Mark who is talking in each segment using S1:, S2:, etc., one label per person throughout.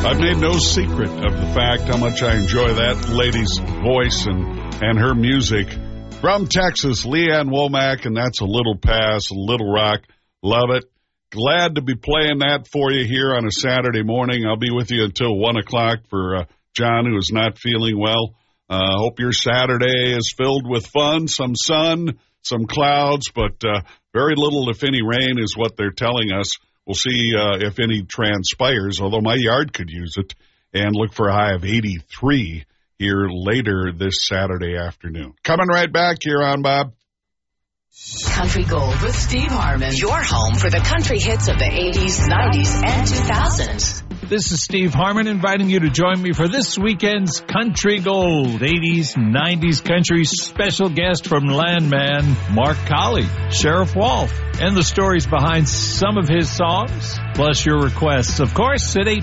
S1: I've made no secret of the fact how much I enjoy that lady's voice and her music. From Texas, Leanne Womack, and that's A Little Pass, Little Rock. Love it. Glad to be playing that for you here on a Saturday morning. I'll be with you until 1 o'clock for John, who is not feeling well. Hope your Saturday is filled with fun, some sun, some clouds, but very little, if any, rain is what they're telling us. We'll see if any transpires, although my yard could use it, and look for a high of 83 here later this Saturday afternoon. Coming right back here on Bob.
S2: Country Gold with Steve Harmon. Your home for the country hits of the 80s, 90s, and 2000s.
S3: This is Steve Harmon inviting you to join me for this weekend's Country Gold 80s, 90s country special guest from Landman, Mark Colley, Sheriff Wolf, and the stories behind some of his songs, plus your requests, of course, at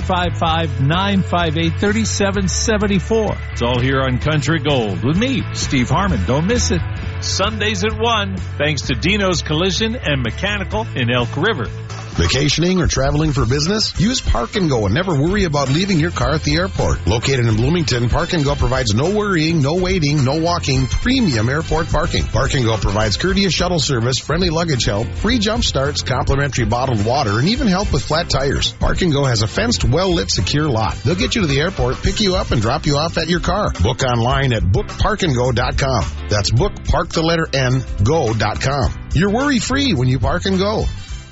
S3: 855-958-3774. It's all here on Country Gold with me, Steve Harmon. Don't miss it. Sundays at 1, thanks to Dino's Collision and Mechanical in Elk River.
S4: Vacationing or traveling for business? Use Park and Go and never worry about leaving your car at the airport. Located in Bloomington, Park and Go provides no worrying, no waiting, no walking, premium airport parking. Park and Go provides courteous shuttle service, friendly luggage help, free jump starts, complimentary bottled water, and even help with flat tires. Park and Go has a fenced, well-lit, secure lot. They'll get you to the airport, pick you up, and drop you off at your car. Book online at bookparkandgo.com. That's go.com. You're worry-free when you Park and Go.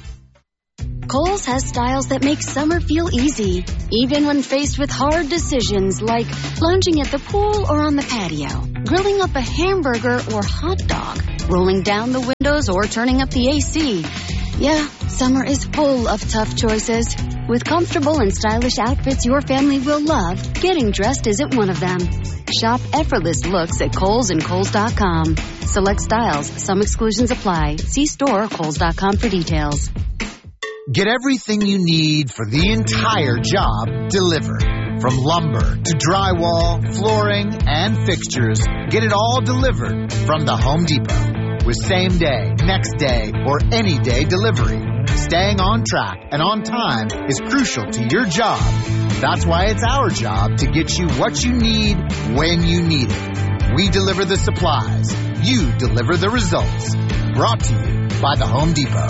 S5: Kohl's has styles that make summer feel easy, even when faced with hard decisions like lounging at the pool or on the patio, grilling up a hamburger or hot dog, rolling down the windows or turning up the AC. Yeah, summer is full of tough choices. With comfortable and stylish outfits your family will love, getting dressed isn't one of them. Shop effortless looks at Kohl's and Kohl's.com. Select styles. Some exclusions apply. See store or Kohl's.com for details.
S6: Get everything you need for the entire job delivered. From lumber to drywall, flooring, and fixtures, get it all delivered from the Home Depot. With same day, next day, or any day delivery. Staying on track and on time is crucial to your job. That's why it's our job to get you what you need when you need it. We deliver the supplies. You deliver the results. Brought to you by the Home Depot.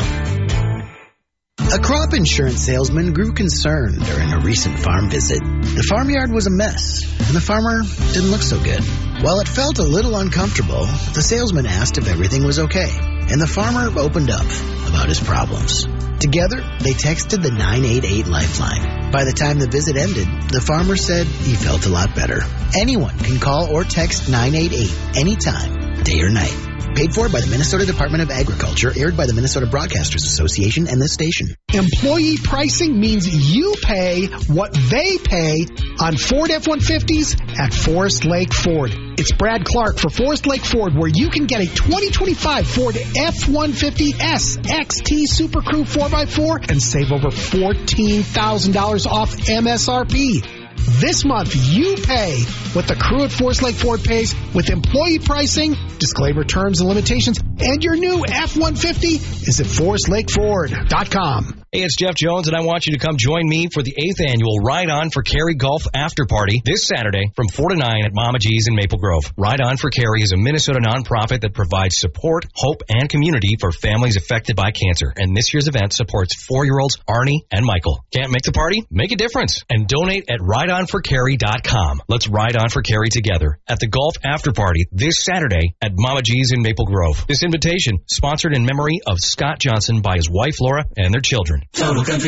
S7: A crop insurance salesman grew concerned during a recent farm visit. The farmyard was a mess, and the farmer didn't look so good. While it felt a little uncomfortable, the salesman asked if everything was okay, and the farmer opened up about his problems. Together, they texted the 988 Lifeline. By the time the visit ended, the farmer said he felt a lot better. Anyone can call or text 988 anytime, day or night. Paid for by the Minnesota Department of Agriculture, aired by the Minnesota Broadcasters Association and this station.
S8: Employee pricing means you pay what they pay on Ford F-150s at Forest Lake Ford. It's Brad Clark for Forest Lake Ford, where you can get a 2025 Ford F-150S XT Super Crew 4x4 and save over $14,000 off MSRP. This month, you pay what the crew at Forest Lake Ford pays with employee pricing, disclaimer terms and limitations, and your new F-150 is at forestlakeford.com.
S9: Hey, it's Jeff Jones, and I want you to come join me for the 8th annual Ride On for Carrie Golf After Party this Saturday from 4 to 9 at Mama G's in Maple Grove. Ride On for Carrie is a Minnesota nonprofit that provides support, hope, and community for families affected by cancer. And this year's event supports 4-year-olds Arnie and Michael. Can't make the party? Make a difference and donate at rideonforcarrie.com. Let's ride on for Carrie together at the Golf After Party this Saturday at Mama G's in Maple Grove. This invitation sponsored in memory of Scott Johnson by his wife Laura and their children.
S10: Total Country